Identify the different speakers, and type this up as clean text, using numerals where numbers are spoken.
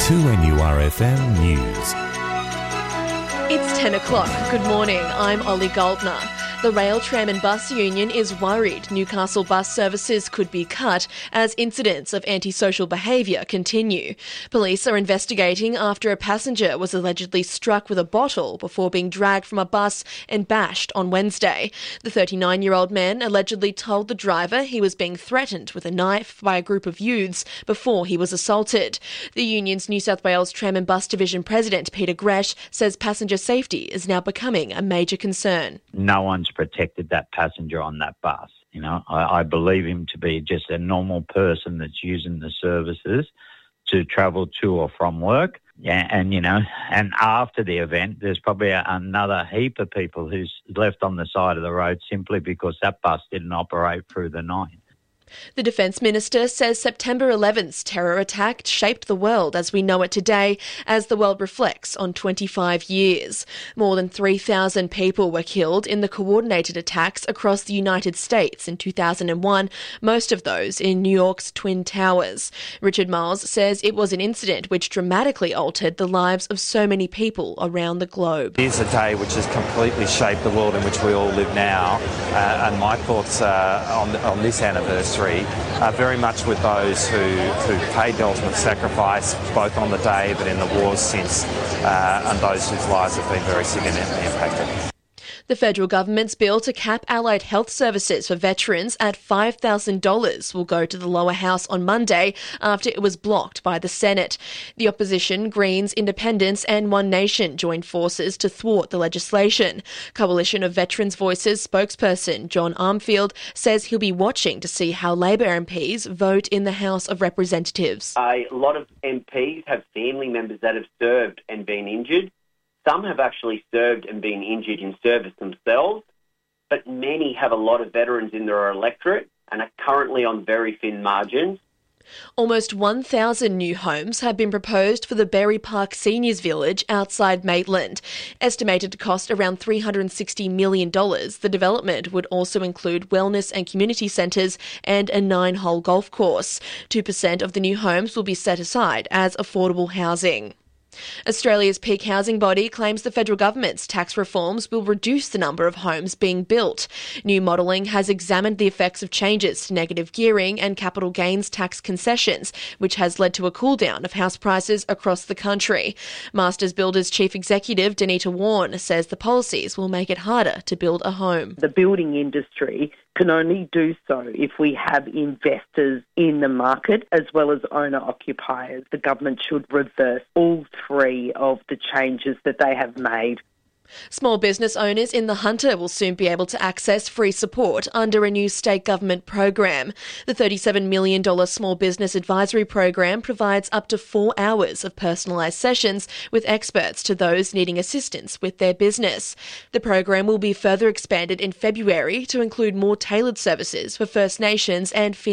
Speaker 1: 2NURFM News.
Speaker 2: It's 10 o'clock. Good morning. I'm Ollie Goldner. The Rail, Tram and Bus Union is worried Newcastle bus services could be cut as incidents of antisocial behaviour continue. Police are investigating after a passenger was allegedly struck with a bottle before being dragged from a bus and bashed on Wednesday. The 39-year-old man allegedly told the driver he was being threatened with a knife by a group of youths before he was assaulted. The union's New South Wales Tram and Bus Division President Peter Gresh says passenger safety is now becoming a major concern.
Speaker 3: No one's protected that passenger on that bus. You know, I believe him to be just a normal person that's using the services to travel to or from work. Yeah, and after the event, there's probably another heap of people who's left on the side of the road simply because that bus didn't operate through the night.
Speaker 2: The Defence Minister says September 11th's terror attack shaped the world as we know it today as the world reflects on 25 years. More than 3,000 people were killed in the coordinated attacks across the United States in 2001, most of those in New York's Twin Towers. Richard Miles says it was an incident which dramatically altered the lives of so many people around the globe.
Speaker 4: It is a day which has completely shaped the world in which we all live now, and my thoughts on this anniversary are very much with those who paid the ultimate sacrifice, both on the day but in the wars since, and those whose lives have been very significantly impacted.
Speaker 2: The federal government's bill to cap allied health services for veterans at $5,000 will go to the lower house on Monday after it was blocked by the Senate. The opposition, Greens, Independents and One Nation joined forces to thwart the legislation. Coalition of Veterans Voices spokesperson John Armfield says he'll be watching to see how Labor MPs vote in the House of Representatives.
Speaker 5: A lot of MPs have family members that have served and been injured. Some have actually served and been injured in service themselves, but many have a lot of veterans in their electorate and are currently on very thin margins.
Speaker 2: Almost 1,000 new homes have been proposed for the Berry Park Seniors Village outside Maitland. Estimated to cost around $360 million, the development would also include wellness and community centres and a 9-hole golf course. 2% of the new homes will be set aside as affordable housing. Australia's peak housing body claims the federal government's tax reforms will reduce the number of homes being built. New modelling has examined the effects of changes to negative gearing and capital gains tax concessions, which has led to a cool-down of house prices across the country. Masters Builders Chief Executive Danita Warren says the policies will make it harder to build a home.
Speaker 6: The building industry can only do so if we have investors in the market as well as owner-occupiers. The government should reverse all three of the changes that they have made.
Speaker 2: Small business owners in the Hunter will soon be able to access free support under a new state government program. The $37 million Small Business Advisory Program provides up to 4 hours of personalised sessions with experts to those needing assistance with their business. The program will be further expanded in February to include more tailored services for First Nations and